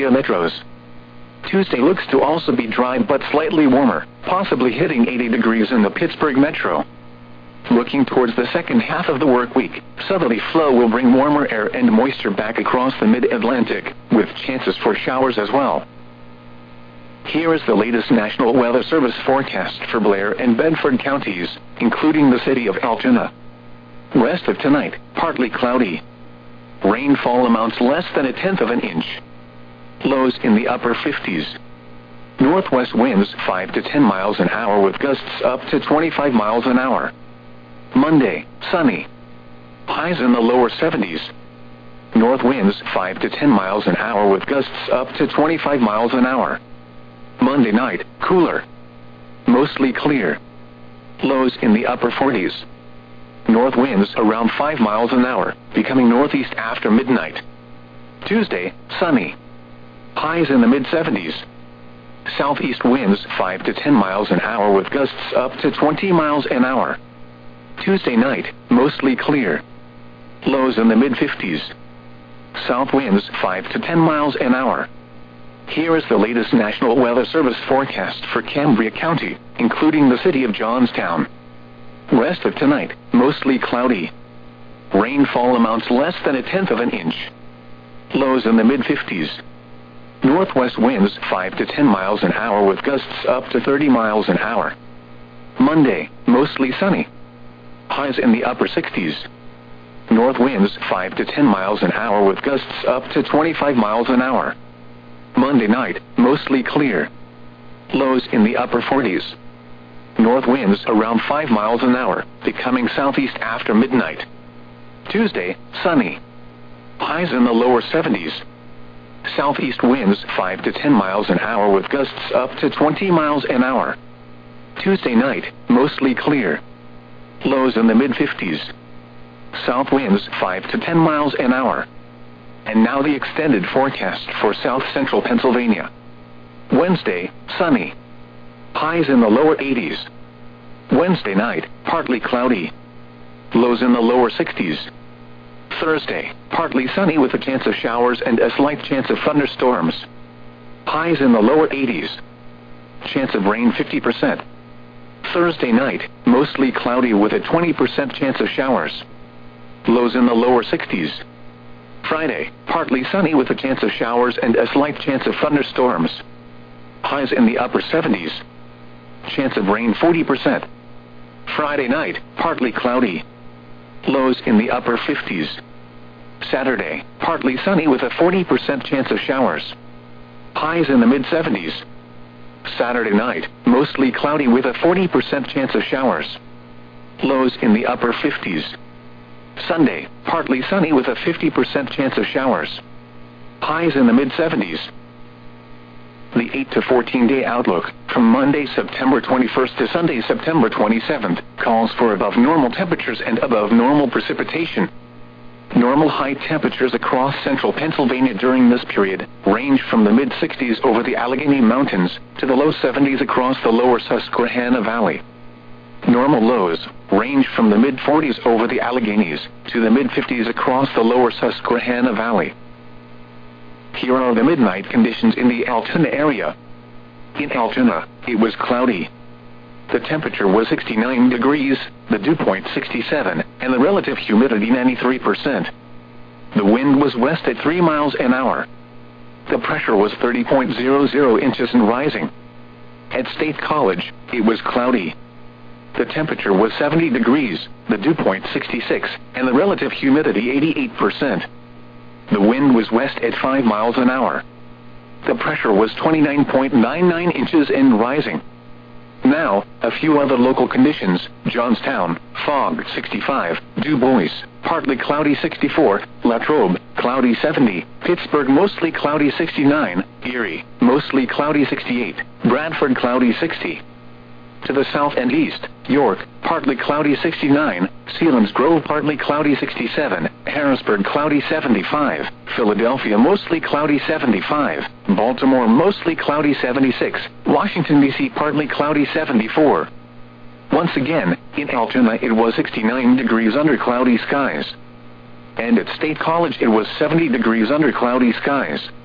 metros. Tuesday looks to also be dry but slightly warmer, possibly hitting 80 degrees in the Pittsburgh metro. Looking towards the second half of the work week, southerly flow will bring warmer air and moisture back across the mid-Atlantic, with chances for showers as well. Here is the latest National Weather Service forecast for Blair and Bedford counties, including the city of Altoona. Rest of tonight, partly cloudy. Rainfall amounts less than 1/10 of an inch. Lows in the upper 50s. Northwest winds 5 to 10 miles an hour with gusts up to 25 miles an hour. Monday, sunny. Highs in the lower 70s. North winds 5 to 10 miles an hour with gusts up to 25 miles an hour. Monday night, cooler. Mostly clear. Lows in the upper 40s. North winds around 5 miles an hour, becoming northeast after midnight. Tuesday, sunny. Highs in the mid-70s. Southeast winds 5 to 10 miles an hour with gusts up to 20 miles an hour. Tuesday night, mostly clear. Lows in the mid-50s. South winds 5 to 10 miles an hour. Here is the latest National Weather Service forecast for Cambria County, including the city of Johnstown. Rest of tonight, mostly cloudy. Rainfall amounts less than 1/10 of an inch. Lows in the mid-50s. Northwest winds 5 to 10 miles an hour with gusts up to 30 miles an hour. Monday, mostly sunny. Highs in the upper 60s. North winds 5 to 10 miles an hour with gusts up to 25 miles an hour. Monday night, mostly clear. Lows in the upper 40s. North winds around 5 miles an hour, becoming southeast after midnight. Tuesday, sunny. Highs in the lower 70s. Southeast winds 5 to 10 miles an hour with gusts up to 20 miles an hour. Tuesday night, mostly clear. Lows in the mid-50s. South winds 5 to 10 miles an hour. And now the extended forecast for south central Pennsylvania. Wednesday, sunny. Highs in the lower 80s. Wednesday night, partly cloudy. Lows in the lower 60s. Thursday, partly sunny with a chance of showers and a slight chance of thunderstorms. Highs in the lower 80s. Chance of rain 50%. Thursday night, mostly cloudy with a 20% chance of showers. Lows in the lower 60s. Friday, partly sunny with a chance of showers and a slight chance of thunderstorms. Highs in the upper 70s. Chance of rain 40%. Friday night, partly cloudy. Lows in the upper 50s. Saturday, partly sunny with a 40% chance of showers. Highs in the mid-70s. Saturday night, mostly cloudy with a 40% chance of showers. Lows in the upper 50s. Sunday, partly sunny with a 50% chance of showers. Highs in the mid-70s. The 8 to 14-day outlook, from Monday, September 21st to Sunday, September 27th, calls for above normal temperatures and above normal precipitation. Normal high temperatures across central Pennsylvania during this period range from the mid-60s over the Allegheny Mountains to the low 70s across the lower Susquehanna Valley. Normal lows range from the mid-40s over the Alleghenies to the mid-50s across the lower Susquehanna Valley. Here are the midnight conditions in the Altoona area. In Altoona, it was cloudy. The temperature was 69 degrees, the dew point 67, and the relative humidity 93%. The wind was west at 3 miles an hour. The pressure was 30.00 inches and rising. At State College, it was cloudy. The temperature was 70 degrees, the dew point 66, and the relative humidity 88%. The wind was west at 5 miles an hour. The pressure was 29.99 inches and rising. Now, a few other local conditions: Johnstown, fog 65, Du Bois, partly cloudy 64, Latrobe, cloudy 70, Pittsburgh mostly cloudy 69, Erie, mostly cloudy 68, Bradford cloudy 60. To the south and east, York, partly cloudy 69, Selinsgrove partly cloudy 67, Harrisburg cloudy 75, Philadelphia mostly cloudy 75, Baltimore mostly cloudy 76, Washington, D.C. partly cloudy 74. Once again, in Altoona it was 69 degrees under cloudy skies. And at State College it was 70 degrees under cloudy skies.